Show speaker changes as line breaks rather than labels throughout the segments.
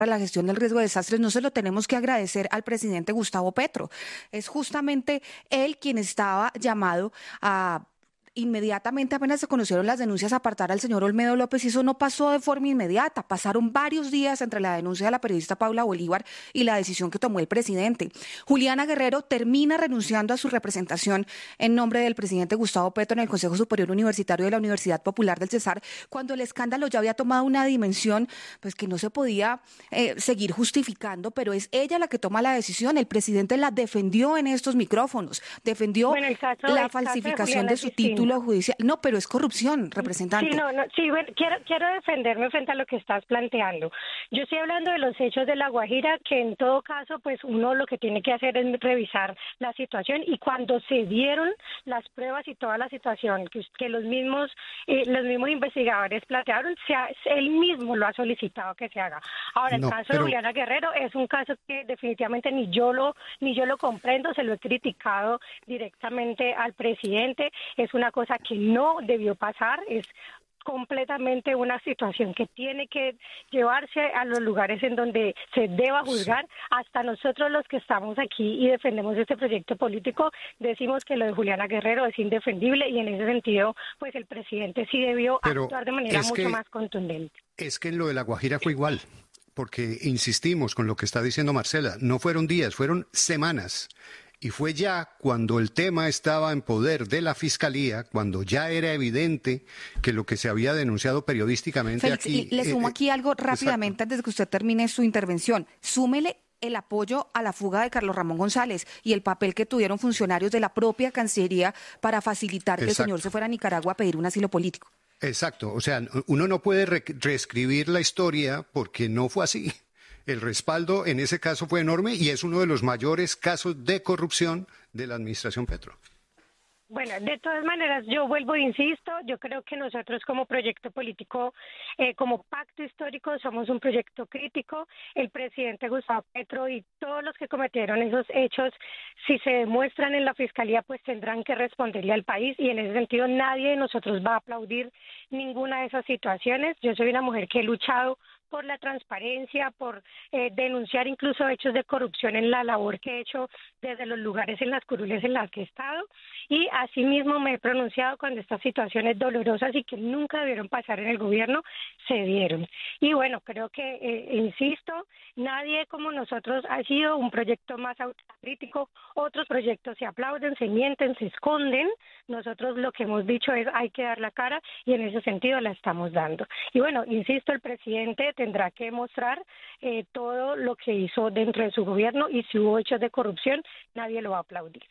para la gestión del riesgo de desastres no se lo tenemos que agradecer al presidente Gustavo Petro. Es justamente él quien estaba llamado a inmediatamente, apenas se conocieron las denuncias, apartar al señor Olmedo López, y eso no pasó de forma inmediata. Pasaron varios días entre la denuncia de la periodista Paula Bolívar y la decisión que tomó el presidente. Juliana Guerrero termina renunciando a su representación en nombre del presidente Gustavo Petro en el Consejo Superior Universitario de la Universidad Popular del Cesar, cuando el escándalo ya había tomado una dimensión pues que no se podía seguir justificando, pero es ella la que toma la decisión. El presidente la defendió en estos micrófonos, defendió la falsificación de su título judicial. No, pero es corrupción, representante.
Sí, bueno, quiero defenderme frente a lo que estás planteando. Yo estoy hablando de los hechos de La Guajira, que en todo caso, pues uno lo que tiene que hacer es revisar la situación, y cuando se dieron las pruebas y toda la situación que los mismos investigadores plantearon, él mismo lo ha solicitado que se haga. Ahora, el caso de Juliana Guerrero es un caso que definitivamente ni yo lo comprendo, se lo he criticado directamente al presidente. Es una cosa que no debió pasar, es completamente una situación que tiene que llevarse a los lugares en donde se deba juzgar. Hasta nosotros los que estamos aquí y defendemos este proyecto político decimos que lo de Juliana Guerrero es indefendible, y en ese sentido pues el presidente sí debió actuar de manera mucho más contundente.
Es que en lo de La Guajira fue igual, porque insistimos con lo que está diciendo Marcela, no fueron días, fueron semanas. Y fue ya cuando el tema estaba en poder de la Fiscalía, cuando ya era evidente que lo que se había denunciado periodísticamente
Félix,
aquí...
le sumo aquí algo rápidamente antes de que usted termine su intervención. Súmele el apoyo a la fuga de Carlos Ramón González y el papel que tuvieron funcionarios de la propia Cancillería para facilitar que el señor se fuera a Nicaragua a pedir un asilo político.
Exacto, o sea, uno no puede reescribir la historia porque no fue así. El respaldo en ese caso fue enorme y es uno de los mayores casos de corrupción de la administración Petro.
Bueno, de todas maneras, yo vuelvo e insisto, yo creo que nosotros como proyecto político, como pacto histórico, somos un proyecto crítico. El presidente Gustavo Petro y todos los que cometieron esos hechos, si se demuestran en la Fiscalía, pues tendrán que responderle al país, y en ese sentido nadie de nosotros va a aplaudir ninguna de esas situaciones. Yo soy una mujer que he luchado por la transparencia, por denunciar incluso hechos de corrupción en la labor que he hecho desde los lugares en las curules en las que he estado, y asimismo me he pronunciado cuando estas situaciones dolorosas y que nunca debieron pasar en el gobierno se dieron. Y bueno, creo que, insisto, nadie como nosotros ha sido un proyecto más autocrítico. Otros proyectos se aplauden, se mienten, se esconden. Nosotros lo que hemos dicho es hay que dar la cara, y en ese sentido la estamos dando. Y bueno, insisto, el presidente tendrá que mostrar todo lo que hizo dentro de su gobierno, y si hubo hechos de corrupción, nadie lo va a aplaudir.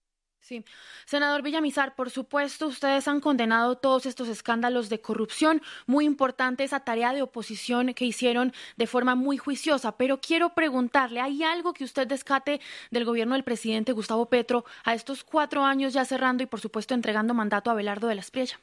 Sí. Senador Villamizar, por supuesto, ustedes han condenado todos estos escándalos de corrupción. Muy importante esa tarea de oposición que hicieron de forma muy juiciosa, pero quiero preguntarle, ¿hay algo que usted descate del gobierno del presidente Gustavo Petro a estos 4 años ya cerrando y, por supuesto, entregando mandato a Abelardo de la Espriella?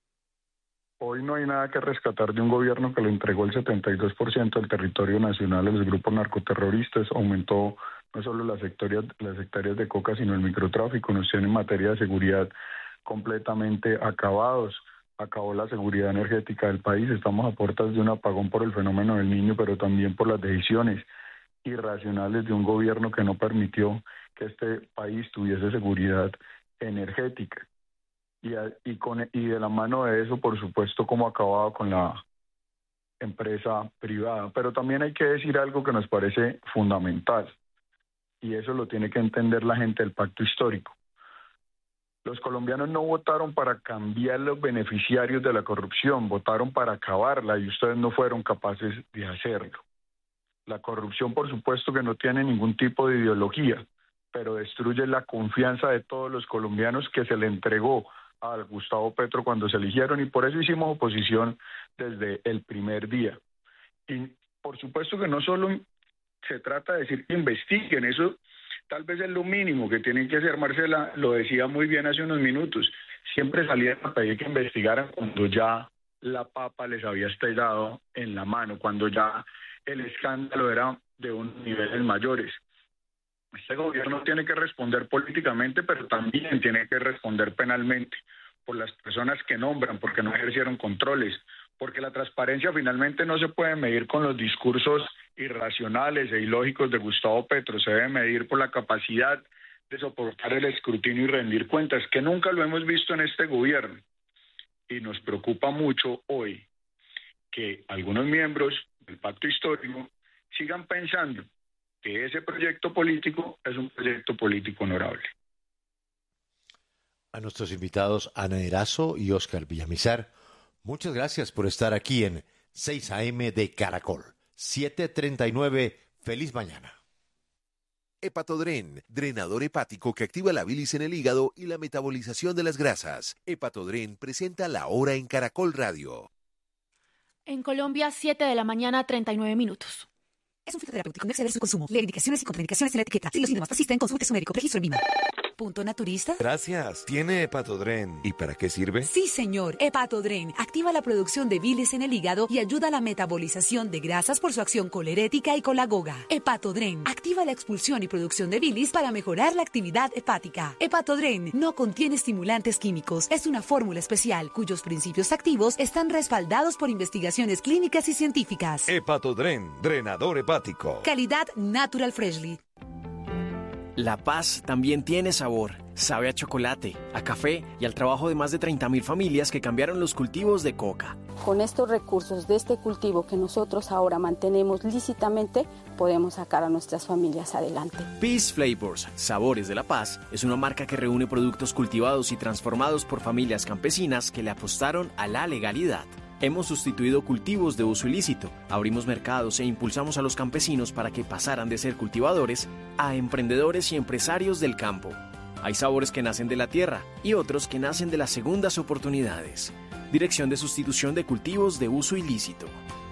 Hoy no hay nada que rescatar de un gobierno que le entregó el 72% del territorio nacional a los grupos narcoterroristas, aumentó no solo las hectáreas de coca, sino el microtráfico, nos tiene en materia de seguridad completamente acabados, acabó la seguridad energética del país, estamos a puertas de un apagón por el fenómeno del Niño, pero también por las decisiones irracionales de un gobierno que no permitió que este país tuviese seguridad energética. Y de la mano de eso, por supuesto, cómo ha acabado con la empresa privada. Pero también hay que decir algo que nos parece fundamental, y eso lo tiene que entender la gente del pacto histórico. Los colombianos no votaron para cambiar los beneficiarios de la corrupción, votaron para acabarla, y ustedes no fueron capaces de hacerlo. La corrupción, por supuesto, que no tiene ningún tipo de ideología, pero destruye la confianza de todos los colombianos que se le entregó a Gustavo Petro cuando se eligieron, y por eso hicimos oposición desde el primer día. Y por supuesto que no solo se trata de decir que investiguen, eso tal vez es lo mínimo que tienen que hacer. Marcela lo decía muy bien hace unos minutos, siempre salían a pedir que investigaran cuando ya la papa les había estallado en la mano, cuando ya el escándalo era de unos niveles mayores. Este gobierno tiene que responder políticamente, pero también tiene que responder penalmente por las personas que nombran, porque no ejercieron controles, porque la transparencia finalmente no se puede medir con los discursos irracionales e ilógicos de Gustavo Petro, se debe medir por la capacidad de soportar el escrutinio y rendir cuentas, que nunca lo hemos visto en este gobierno. Y nos preocupa mucho hoy que algunos miembros del pacto histórico sigan pensando que ese proyecto político es un proyecto político honorable.
A nuestros invitados Ana Erazo y Óscar Villamizar, muchas gracias por estar aquí en 6 AM de Caracol. 7:39, feliz mañana.
Hepatodren, drenador hepático que activa la bilis en el hígado y la metabolización de las grasas. Hepatodren presenta La Hora en Caracol Radio.
En Colombia, 7 de la mañana, 39 minutos.
Es un fitoterapéutico, no exceder su consumo. Lee indicaciones y contraindicaciones en la etiqueta. Si los síntomas persisten, consulte a su médico. Registro en VIMA. ¿Punto naturista?
Gracias. ¿Tiene Hepatodren? ¿Y para qué sirve?
Sí, señor. Hepatodren activa la producción de bilis en el hígado y ayuda a la metabolización de grasas por su acción colerética y colagoga. Hepatodren activa la expulsión y producción de bilis para mejorar la actividad hepática. Hepatodren no contiene estimulantes químicos. Es una fórmula especial cuyos principios activos están respaldados por investigaciones clínicas y científicas.
Hepatodren, drenador hepático.
Calidad Natural Freshly.
La paz también tiene sabor. Sabe a chocolate, a café y al trabajo de más de 30.000 familias que cambiaron los cultivos de coca.
Con estos recursos de este cultivo que nosotros ahora mantenemos lícitamente, podemos sacar a nuestras familias adelante.
Peace Flavors, Sabores de la Paz, es una marca que reúne productos cultivados y transformados por familias campesinas que le apostaron a la legalidad. Hemos sustituido cultivos de uso ilícito, abrimos mercados e impulsamos a los campesinos para que pasaran de ser cultivadores a emprendedores y empresarios del campo. Hay sabores que nacen de la tierra y otros que nacen de las segundas oportunidades. Dirección de Sustitución de Cultivos de Uso Ilícito.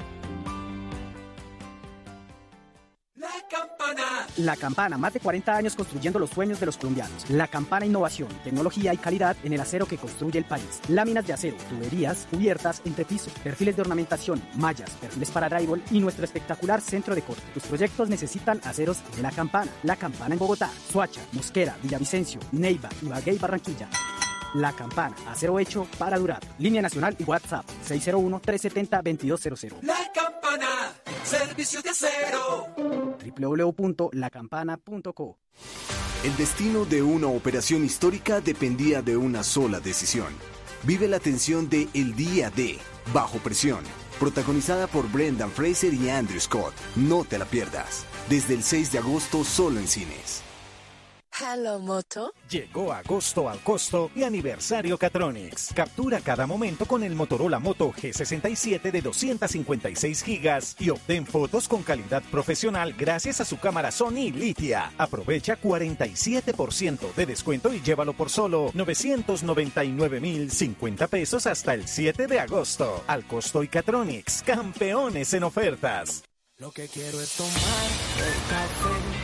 La Campana, más de 40 años construyendo los sueños de los colombianos. La Campana, innovación, tecnología y calidad en el acero que construye el país. Láminas de acero, tuberías, cubiertas, entrepiso, perfiles de ornamentación, mallas, perfiles para drywall y nuestro espectacular centro de corte. Tus proyectos necesitan aceros de La Campana. La Campana en Bogotá, Soacha, Mosquera, Villavicencio, Neiva, Ibagué y Barranquilla. La Campana, acero hecho para durar. Línea nacional y WhatsApp 601-370-2200.
La Campana, servicios de acero.
www.lacampana.co.
El destino de una operación histórica dependía de una sola decisión. Vive la tensión de El Día D, Bajo Presión, protagonizada por Brendan Fraser y Andrew Scott. No te la pierdas. Desde el 6 de agosto solo en cines.
Hello, Moto.
Llegó agosto al costo y aniversario Catronics. Captura cada momento con el Motorola Moto G67 de 256 gigas y obtén fotos con calidad profesional gracias a su cámara Sony Litia. Aprovecha 47% de descuento y llévalo por solo 999.050 pesos hasta el 7 de agosto. Al costo y Catronics, campeones en ofertas.
Lo que quiero es tomar el café.